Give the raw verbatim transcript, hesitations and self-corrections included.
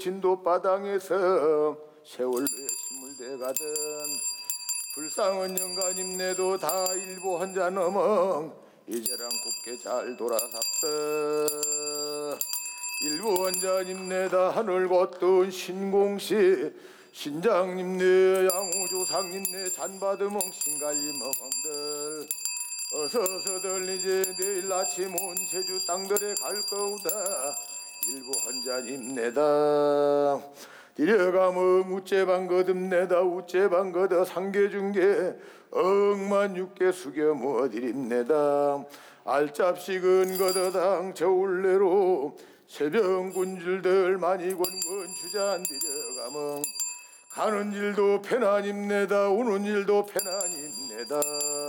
진도 바당에서 세월로에 신물대가든 불쌍한 영가님네도 다 일부 혼자 넘어 이제랑 곱게 잘 돌아삽서 일부 원자님네다 하늘 걷던 신공시 신장님네 양우조상님네 잔바드멍 신갈림어멍들 어서서들 이제 내일 아침 온 제주 땅들에 갈 거우다 일부 혼자님네다 이려가면 우째방 거듭내다 우째방 거더 상계중계 억만 육계 숙여 모드립내다 알짭식은 거더당 저울내로 새병군줄들 많이 권권 주잔 들여가면 가는 일도 편안입내다 오는 일도 편안입내다